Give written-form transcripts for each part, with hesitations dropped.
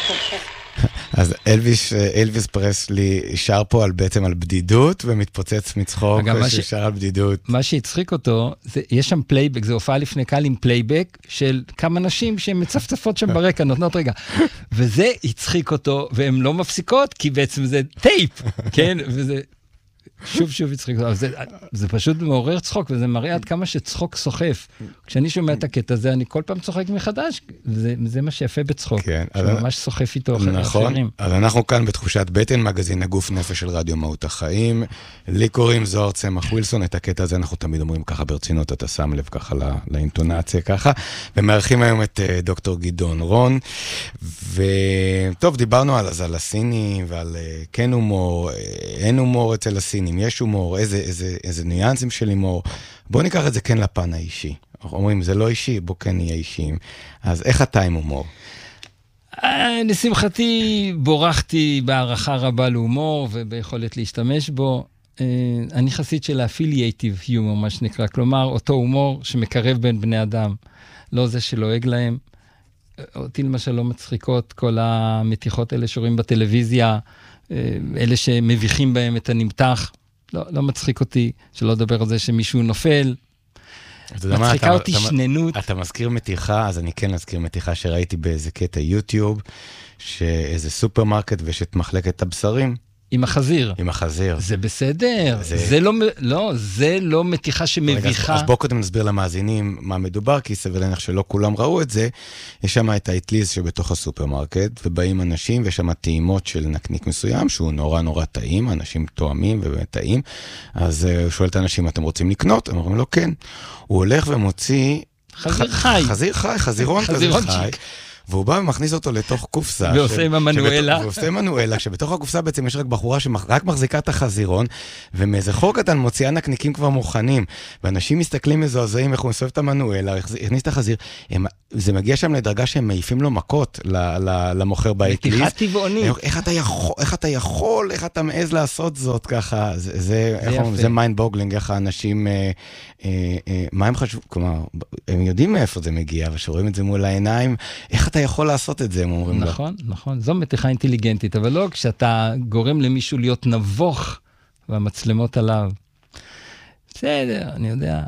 אז אלוויס פרסלי שר פה בעצם על בדידות, ומתפוצץ מצחוק ששר על בדידות. מה שהצחיק אותו, יש שם פלייבק, זה הופעה לפני קהל עם פלייבק, של כמה נשים שהן מצפצפות שם ברקע, נותנות רגע. וזה הצחיק אותו, והן לא מפסיקות, כי בעצם זה טייפ, כן? וזה שוב הצחיק אותו. זה פשוט מעורר צחוק, וזה מראה עד כמה שצחוק סוחף. כשאני שומע את הקטע הזה, אני כל פעם צוחק מחדש, זה מה שיפה בצחוק. שממש סוחף איתו אחרים. נכון, אז אנחנו כאן בתחושת בטן, מגזין הגוף נפש של רדיו מהות החיים. לי קוראים זוהר צמח ווילסון, את הקטע הזה אנחנו תמיד אומרים ככה ברצינות, אתה שם לב ככה לאינטונציה ככה, ומארחים היום את דוקטור גדעון רון, וטוב, דיברנו על הסינים, ועל כן הומור, אין הומור אצל הסינים, יש הומור, איזה ניואנסים של הומור. בואו ניקח את זה כן לפן האישי. אנחנו אומרים, זה לא אישי, בואו כן נהיה אישיים. אז איך אתה עם הומור? לשמחתי, בורחתי בהערכה רבה להומור, וביכולת להשתמש בו. אני חסיד של האפילייטיב הומור, מה שנקרא. כלומר, אותו הומור שמקרב בין בני אדם. לא זה שלועג להם. אותי למשל לא מצחיקות כל המתיחות האלה שרואים בטלוויזיה, אלה שמביכים בהם את הנמתח, לא מצחיק אותי, שלא לדבר על זה שמישהו נופל, מצחיקה אותי שננות. אתה מזכיר מתיחה, אז אני כן אזכיר מתיחה שראיתי באיזה קטע יוטיוב, שאיזה סופרמרקט ויש את מחלקת הבשרים, עם החזיר. עם החזיר. זה בסדר. זה לא מתיחה שמביכה. אז בואו קודם נסביר למאזינים מה מדובר, כי סביר להניח שלא כולם ראו את זה. יש שם את האטליז שבתוך הסופרמרקט, ובאים אנשים, ויש שם טעימות של נקניק מסוים, שהוא נורא טעים, אנשים טועמים ובאמת טעים. אז הוא שואל את האנשים, אתם רוצים לקנות? הם אומרים לו, כן. הוא הולך ומוציא חזיר חי. חזירון כזה חי. והוא בא ומכניס אותו לתוך קופסה. ועושה עם המנואלה. ועושה עם המנואלה, שבתוך הקופסה בעצם יש רק בחורה שרק מחזיקה את החזירון, ומאיזה חור קטן מוציאה נקניקים כבר מוכנים, ואנשים מסתכלים מזועזעים איך הוא מסובב את המנואלה, הכניס את החזיר, זה מגיע שם לדרגה שהם מעיפים לו מכות למוכר באטליז. מתיחה טבעונית. איך אתה מעז לעשות זאת ככה? זה מיינד בוגלינג, איך האנשים, מה הם חשבו? כלומר, הם יודעים מאיפה זה מגיע, ושרואים את זה מול העיניים, איך אתה יכול לעשות את זה, הם אומרים לו. נכון. זו מתיחה אינטליגנטית, אבל לא כשאתה גורם למישהו להיות נבוך, והמצלמות עליו. בסדר, אני יודע.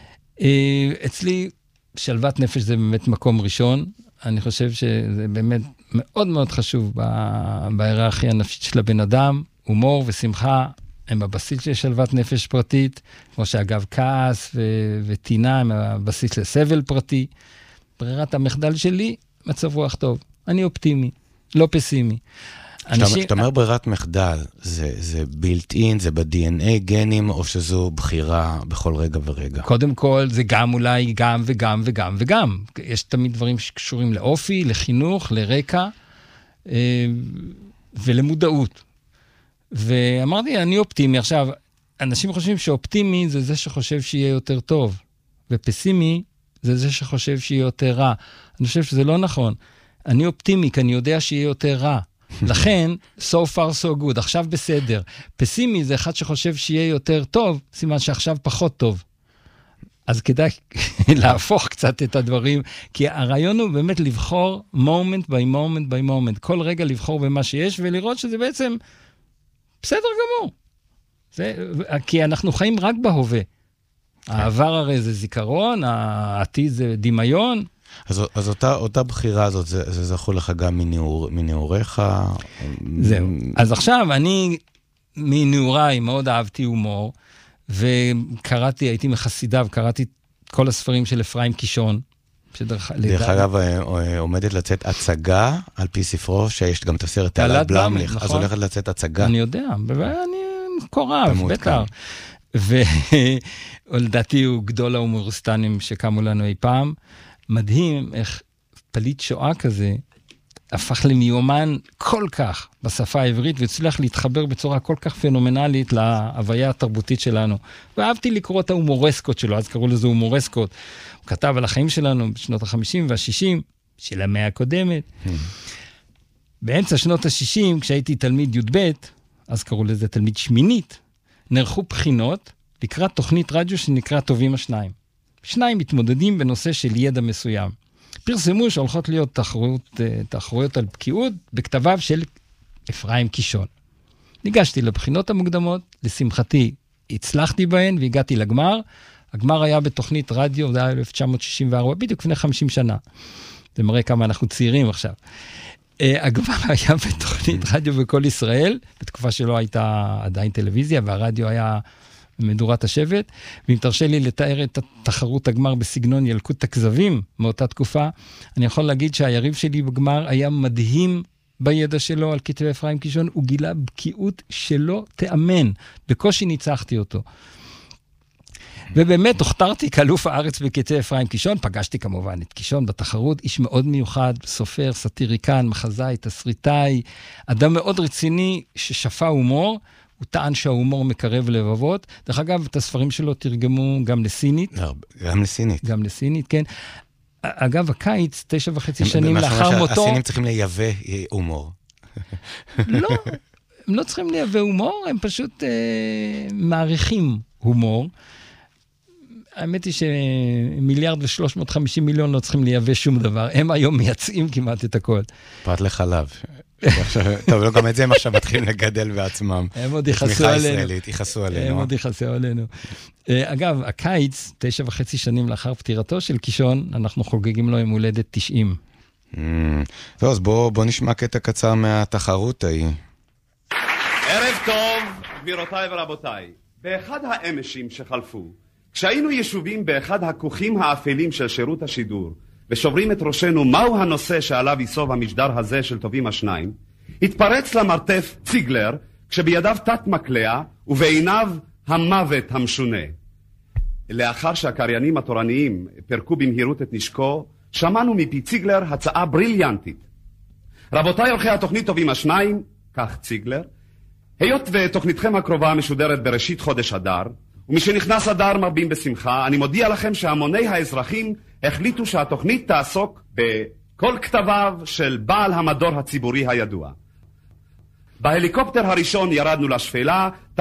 אצלי, שלוות נפש זה באמת מקום ראשון. אני חושב שזה באמת מאוד מאוד חשוב בהיררכיה הנפשית של הבן אדם. הומור ושמחה הם הבסיס של שלוות נפש פרטית, כמו שאגב כעס וטינה הם הבסיס לסבל פרטי. ברירת המחדל שלי, מצב רוח טוב. אני אופטימי, לא פסימי. כשאתה אומר ברירת מחדל, זה built in, זה ב-DNA גנים, או שזו בחירה בכל רגע ורגע? קודם כל, זה גם אולי גם וגם וגם וגם. יש תמיד דברים שקשורים לאופי, לחינוך, לרקע, ולמודעות. ואמרתי, אני אופטימי. עכשיו, אנשים חושבים שאופטימי זה זה שחושב שיהיה יותר טוב, ופסימי זה זה שחושב שיהיה יותר רע. אני חושב שזה לא נכון. אני אופטימי, כי אני יודע שיהיה יותר רע. לכן, so far so good, עכשיו בסדר. פסימי זה אחד שחושב שיהיה יותר טוב, סימן שעכשיו פחות טוב. אז כדאי להפוך קצת את הדברים, כי הרעיון הוא באמת לבחור moment by moment by moment, כל רגע לבחור במה שיש, ולראות שזה בעצם בסדר גמור. כי אנחנו חיים רק בהווה. העבר הרי זה זיכרון, העתיד זה דמיון. אז אותה בחירה הזאת, זה זכו לך גם מנעוריך? זהו. אז עכשיו, אני מנעוריי מאוד אהבתי הומור, וקראתי, הייתי מחסידיו, קראתי כל הספרים של אפרים קישון. דרך אגב, עומדת לצאת הצגה על פי ספרו, שיש גם את הסרט תעלת בלמליך, אז הולכת לצאת הצגה. אני יודע, אני קורב, בטח. ולדעתי הוא גדול ההומוריסטנים שקמו לנו אי פעם. מדהים איך פליט שואה כזה הפך למיומן כל כך בשפה העברית, והצליח להתחבר בצורה כל כך פנומנלית להוויה התרבותית שלנו. ואהבתי לקרוא את ההומורסקות שלו, אז קראו לזה הומורסקות. הוא כתב על החיים שלנו בשנות ה-50 וה-60 של המאה הקודמת. באמצע שנות ה-60, כשהייתי תלמיד י"ב, אז קראו לזה תלמיד שמינית, נערכו בחינות לקראת תוכנית רדיו שנקרא טובים השניים. שניים מתמודדים בנושא של ידע מסוים. פרסמו שהולכות להיות תחרויות על בקיאות בכתביו של אפרים קישון. ניגשתי לבחינות המוקדמות, לשמחתי הצלחתי בהן והגעתי לגמר. הגמר היה בתוכנית רדיו, זה היה 1964, בדיוק לפני 50 שנה. זה מראה כמה אנחנו צעירים עכשיו. הגמר היה בתוכנית רדיו בכל ישראל, בתקופה שלא הייתה עדיין טלוויזיה, והרדיו היה מדורת השבט, ואם תרשה לי לתאר את התחרות הגמר בסגנון ילקוט הכזבים מאותה תקופה, אני יכול להגיד שהיריב שלי בגמר היה מדהים בידע שלו על כתבי אפרים קישון, הוא גילה בקיאות שלא תאמן, בקושי ניצחתי אותו. ובאמת הוכתרתי כאלוף הארץ בכתבי אפרים קישון, פגשתי כמובן את קישון בתחרות, איש מאוד מיוחד, סופר, סטיריקן, מחזאי, תסריטאי, אדם מאוד רציני ששפה הומור, הוא טען שההומור מקרב לבבות. דרך אגב, את הספרים שלו תרגמו גם לסינית. גם לסינית. גם לסינית, כן. אגב, הקיץ, 9.5 שנים לאחר מותו... הסינים צריכים לייבא הומור. לא, הם לא צריכים לייבא הומור, הם פשוט מעריכים הומור. האמת היא ש1,350 מיליון לא צריכים לייבא שום דבר. הם היום מייצאים כמעט את הכל. פרט לחלב. טוב, לא גם את זה הם עכשיו מתחילים לגדל בעצמם. הם עוד יחסו עלינו. הם עוד יחסו עלינו. אגב, הקיץ, 9.5 שנים לאחר פטירתו של קישון, אנחנו חוגגים לו עם הולדת 90. טוב, אז בוא נשמע קטע קצר מהתחרות ההיא. ערב טוב, גבירותיי ורבותיי. באחד האמשים שחלפו, כשהיינו ישובים באחד הכוכים האפלים של שירות השידור, ושוברים את ראשנו מהו הנושא שעליו יסוב המשדר הזה של טובים השניים, התפרץ למרתף ציגלר, כשבידיו תת מקלע ובעיניו המוות המשונה. לאחר שהקריינים התורניים פרקו במהירות את נשקו, שמענו מפי ציגלר הצעה בריליאנטית. רבותיי עורכי התוכנית טובים השניים, כך ציגלר, היות ותוכניתכם הקרובה משודרת בראשית חודש אדר, ומשנכנס אדר מרבים בשמחה, אני מודיע לכם שהמוני האזרחים החליטו שהתוכנית תעסוק בכל כתביו של בעל המדור הציבורי הידוע. בהליקופטר הראשון ירדנו לשפלה,